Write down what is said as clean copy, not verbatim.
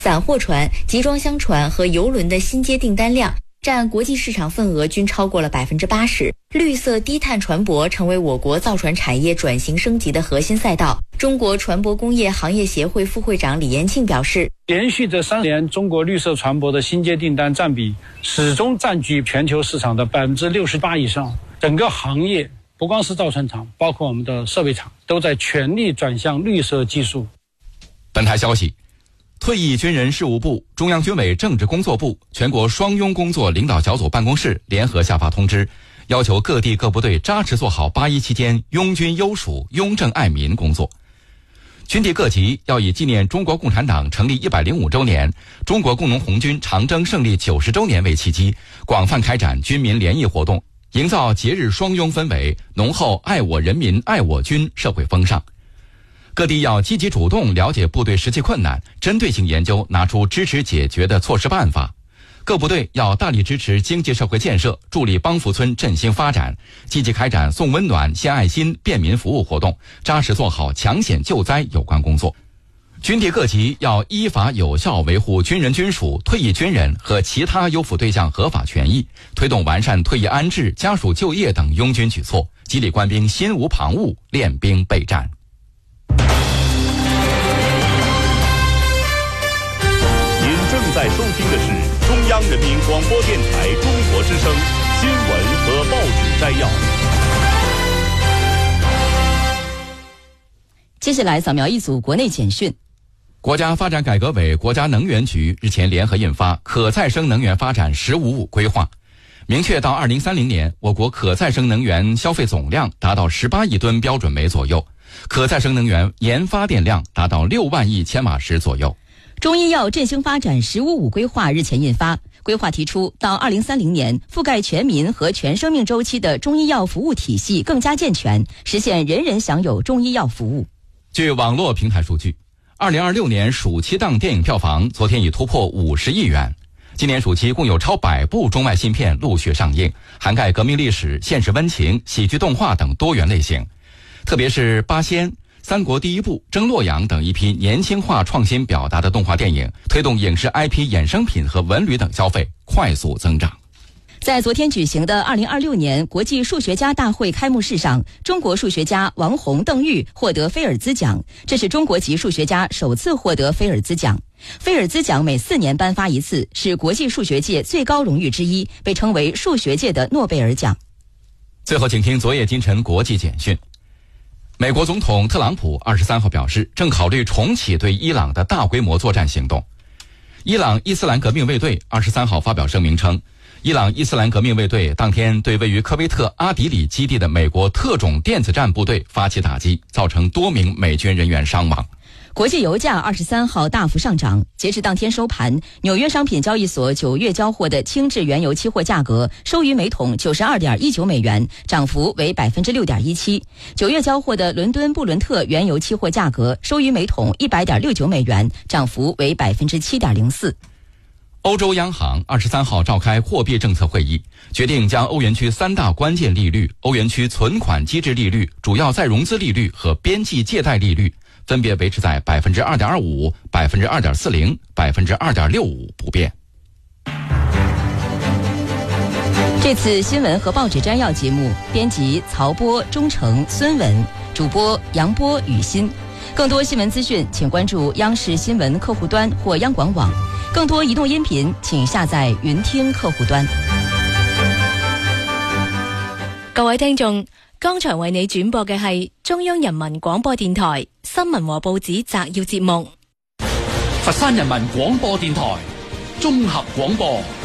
散货船、集装箱船和邮轮的新接订单量占国际市场份额均超过了80%。绿色低碳船舶成为我国造船产业转型升级的核心赛道。中国船舶工业行业协会副会长李延庆表示， 连续这3年，中国绿色船舶的新接订单占比始终占据全球市场的68%以上。整个行业不光是造船厂，包括我们的设备厂，都在全力转向绿色技术。 本台消息，退役军人事务部、中央军委政治工作部、全国双拥工作领导小组办公室联合下发通知，要求各地各部队扎实做好8·1期间拥军优属、拥政爱民工作。军地各级要以纪念中国共产党成立105周年、中国工农红军长征胜利90周年为契机，广泛开展军民联谊活动，营造节日双拥氛围，浓厚爱我人民、爱我军社会风尚。各地要积极主动了解部队实际困难，针对性研究，拿出支持解决的措施办法。各部队要大力支持经济社会建设，助力帮扶村振兴发展，积极开展送温暖、献爱心、便民服务活动，扎实做好抢险救灾有关工作。军地各级要依法有效维护军人军属、退役军人和其他优抚对象合法权益，推动完善退役安置、家属就业等拥军举措，激励官兵心无旁骛，练兵备战。 正在收听的是中央人民广播电台中国之声新闻和报纸摘要。 接下来扫描一组国内简讯。 国家发展改革委、国家能源局日前联合印发《可再生能源发展“十五五”规划》，明确到2030年，我国可再生能源消费总量达到18亿吨标准煤左右，可再生能源年发电量达到6万亿千瓦时左右。 中医药振兴发展“十五五”规划日前印发，规划提出，到2030年，覆盖全民和全生命周期的中医药服务体系更加健全，实现人人享有中医药服务。 据网络平台数据，2026年暑期档电影票房昨天已突破50亿元。今年暑期共有超100部中外新片陆续上映，涵盖革命历史、现实温情、喜剧动画等多元类型。特别是《八仙》、《三国第一部》、《征洛阳》等一批年轻化创新表达的动画电影，推动影视 IP 衍生品和文旅等消费快速增长。 在昨天举行的2026年国际数学家大会开幕式上，中国数学家王洪、邓玉获得菲尔兹奖，这是中国籍数学家首次获得菲尔兹奖。菲尔兹奖每4年颁发一次，是国际数学界最高荣誉之一，被称为数学界的诺贝尔奖。 最后请听昨夜今晨国际简讯。美国总统特朗普23号表示，正考虑重启对伊朗的大规模作战行动。伊朗伊斯兰革命卫队23号发表声明称，伊朗伊斯兰革命卫队当天对位于科威特阿迪里基地的美国特种电子战部队发起打击，造成多名美军人员伤亡。 国际油价23号大幅上涨，截至当天收盘，纽约商品交易所9月交货的轻质原油期货价格收于每桶 92.19 美元，涨幅为 6.17%。9月交货的伦敦布伦特原油期货价格收于每桶 100.69 美元，涨幅为 7.04%。 欧洲央行23号召开货币政策会议，决定将欧元区3大关键利率、欧元区存款机制利率、主要再融资利率和边际借贷利率分别维持在 2.25%、2.40%、2.65% 不变。 这次新闻和报纸摘要节目编辑曹波、钟诚、孙文，主播杨波、雨欣。更多新闻资讯请关注央视新闻客户端或央广网，更多移动音频请下載雲聽客戶端。 各位聽眾，剛才為你轉播嘅係中央人民廣播電台新聞和報紙摘要節目。 佛山人民廣播電台綜合廣播。